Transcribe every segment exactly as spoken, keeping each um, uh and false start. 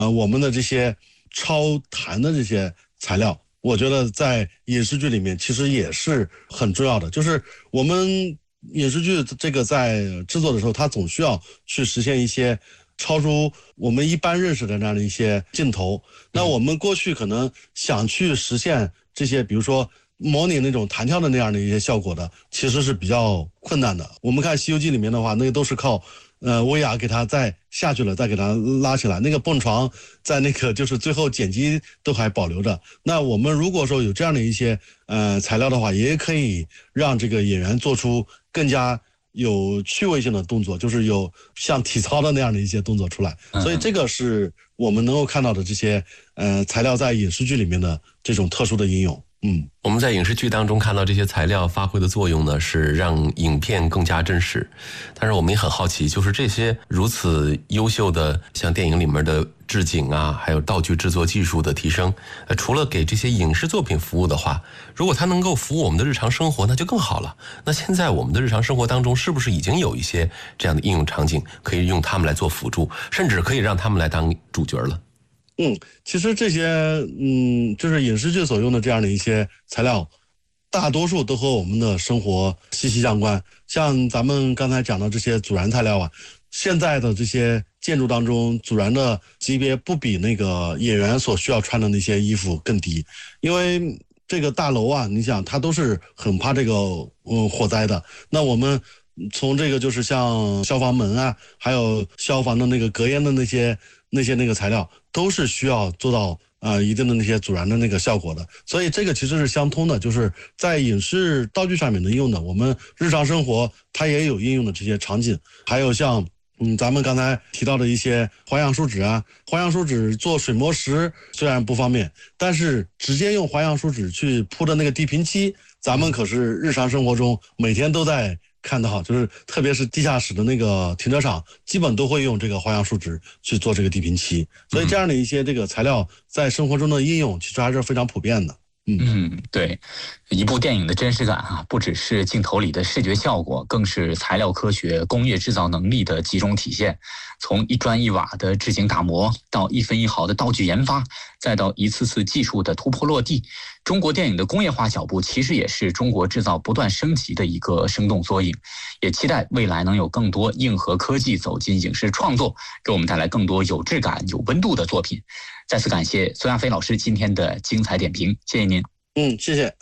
呃我们的这些超弹的这些材料，我觉得在影视剧里面其实也是很重要的。就是我们影视剧这个在制作的时候，它总需要去实现一些超出我们一般认识的那样的一些镜头。那我们过去可能想去实现这些，比如说模拟那种弹跳的那样的一些效果的，其实是比较困难的。我们看《西游记》里面的话，那个都是靠呃威亚给它再下去了，再给它拉起来。那个蹦床在那个就是最后剪辑都还保留着。那我们如果说有这样的一些呃材料的话，也可以让这个演员做出更加有趣味性的动作，就是有像体操的那样的一些动作出来。所以这个是我们能够看到的这些呃材料在影视剧里面的这种特殊的应用。嗯， 我们在影视剧当中看到这些材料发挥的作用呢，是让影片更加真实。但是我们也很好奇，就是这些如此优秀的像电影里面的置景啊，还有道具制作技术的提升，呃，除了给这些影视作品服务的话，如果它能够服务我们的日常生活，那就更好了。那现在我们的日常生活当中，是不是已经有一些这样的应用场景，可以用它们来做辅助，甚至可以让他们来当主角了？ 嗯，其实这些嗯，就是影视剧所用的这样的一些材料，大多数都和我们的生活息息相关。像咱们刚才讲的这些阻燃材料啊，现在的这些建筑当中阻燃的级别不比那个演员所需要穿的那些衣服更低，因为这个大楼啊，你想它都是很怕这个嗯火灾的。那我们从这个就是像消防门啊，还有消防的那个隔烟的那些那些那个材料，都是需要做到呃一定的那些阻燃的那个效果的。所以这个其实是相通的，就是在影视道具上面能用的，我们日常生活它也有应用的这些场景。还有像嗯咱们刚才提到的一些环氧树脂啊，环氧树脂做水磨石虽然不方便，但是直接用环氧树脂去铺的那个地平漆，咱们可是日常生活中每天都在看到，就是特别是地下室的那个停车场，基本都会用这个环氧树脂去做这个地平漆。所以这样的一些这个材料在生活中的应用，其实还是非常普遍的。 嗯嗯，对，一部电影的真实感啊，不只是镜头里的视觉效果，更是材料科学、工业制造能力的集中体现。从一砖一瓦的制景打磨，到一分一毫的道具研发，再到一次次技术的突破落地，中国电影的工业化脚步其实也是中国制造不断升级的一个生动缩影。也期待未来能有更多硬核科技走进影视创作，给我们带来更多有质感、有温度的作品。再次感谢孙亚飞老师今天的精彩点评，谢谢您。 嗯，谢谢。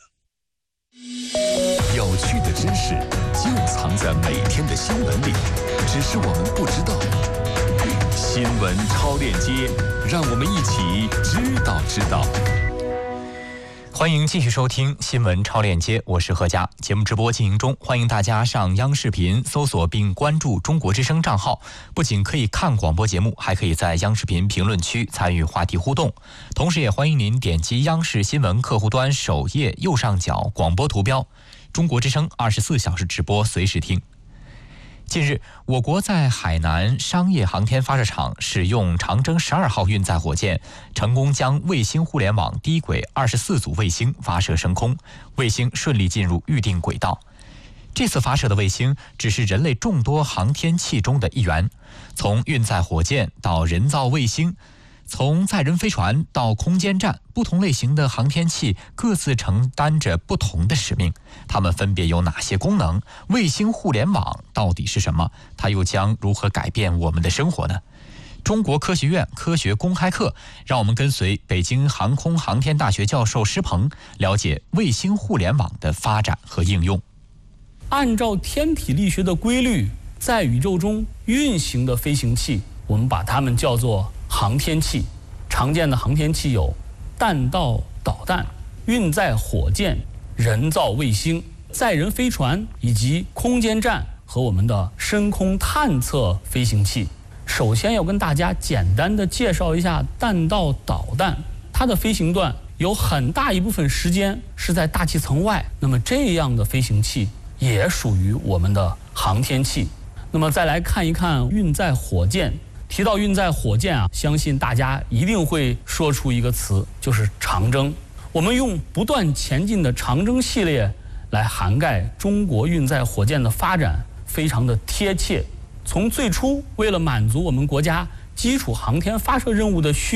有趣的知识就藏在每天的新闻里，只是我们不知道。新闻超链接，让我们一起知道知道。 欢迎继续收听新闻超链接，我是何佳。节目直播进行中，欢迎大家上央视频搜索并关注中国之声账号，不仅可以看广播节目，还可以在央视频评论区参与话题互动。同时也欢迎您点击央视新闻客户端首页右上角广播图标，中国之声二十四小时直播，随时听。近日，我国在海南商业航天发射场使用长征十二号运载火箭，成功将卫星互联网低轨二十四组卫星发射升空，卫星顺利进入预定轨道。这次发射的卫星只是人类众多航天器中的一员，从运载火箭到人造卫星，从载人飞船到空间站，不同类型的航天器各自承担着不同的使命。它们分别有哪些功能？卫星互联网到底是什么？它又将如何改变我们的生活呢？中国科学院科学公开课，让我们跟随北京航空航天大学教授施鹏，了解卫星互联网的发展和应用。 按照天体力学的规律，在宇宙中运行的飞行器，我们把它们叫做航天器。常见的航天器有弹道导弹、运载火箭、人造卫星、载人飞船以及空间站和我们的深空探测飞行器。首先要跟大家简单的介绍一下弹道导弹，它的飞行段有很大一部分时间是在大气层外，那么这样的飞行器也属于我们的航天器。那么再来看一看运载火箭。提到运载火箭啊，相信大家一定会说出一个词，就是长征。我们用不断前进的长征系列来涵盖中国运载火箭的发展，非常的贴切。从最初为了满足我们国家基础航天发射任务的需